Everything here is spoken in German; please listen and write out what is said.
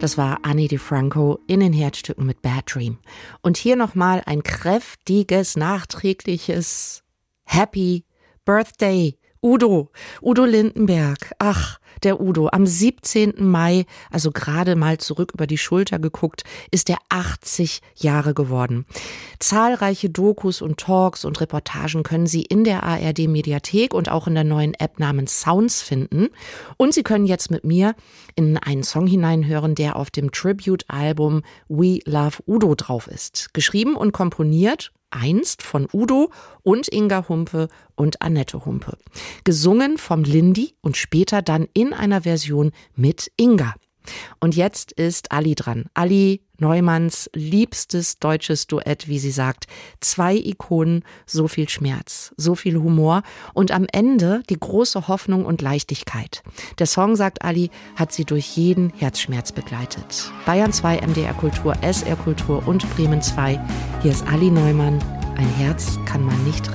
Das war Ani DiFranco in den Herzstücken mit Bad Dream. Und hier nochmal ein kräftiges, nachträgliches Happy Birthday, Udo Lindenberg. Ach, der Udo. Am 17. Mai, also gerade mal zurück über die Schulter geguckt, ist er 80 Jahre geworden. Zahlreiche Dokus und Talks und Reportagen können Sie in der ARD-Mediathek und auch in der neuen App namens Sounds finden. Und Sie können jetzt mit mir in einen Song hineinhören, der auf dem Tribute-Album We Love Udo drauf ist. Geschrieben und komponiert einst von Udo und Inga Humpe und Annette Humpe. Gesungen vom Lindy und später dann in einer Version mit Inga. Und jetzt ist Ali dran. Ali Neumanns liebstes deutsches Duett, wie sie sagt. 2 Ikonen, so viel Schmerz, so viel Humor und am Ende die große Hoffnung und Leichtigkeit. Der Song, sagt Ali, hat sie durch jeden Herzschmerz begleitet. Bayern 2, MDR Kultur, SR Kultur und Bremen 2. Hier ist Ali Neumann. Ein Herz kann man nicht